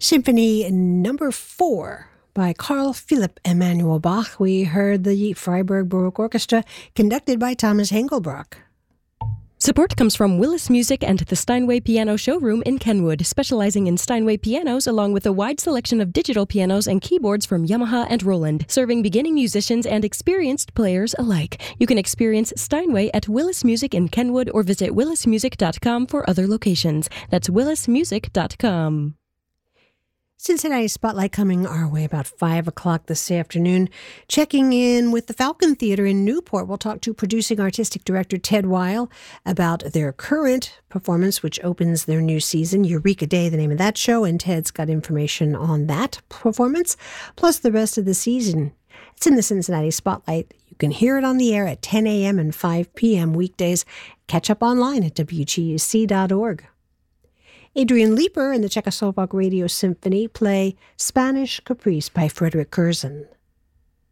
Symphony number 4 by Carl Philipp Emanuel Bach. We heard the Freiburg Baroque Orchestra conducted by Thomas Hengelbrock. Support comes from Willis Music and the Steinway Piano Showroom in Kenwood, specializing in Steinway pianos along with a wide selection of digital pianos and keyboards from Yamaha and Roland, serving beginning musicians and experienced players alike. You can experience Steinway at Willis Music in Kenwood or visit willismusic.com for other locations. That's willismusic.com. Cincinnati Spotlight coming our way about 5 o'clock this afternoon. Checking in with the Falcon Theater in Newport, we'll talk to producing artistic director Ted Weil about their current performance, which opens their new season. Eureka Day, the name of that show, and Ted's got information on that performance, plus the rest of the season. It's in the Cincinnati Spotlight. You can hear it on the air at 10 a.m. and 5 p.m. weekdays. Catch up online at wguc.org. Adrian Leeper and the Czechoslovak Radio Symphony play Spanish Caprice by Frederick Curzon.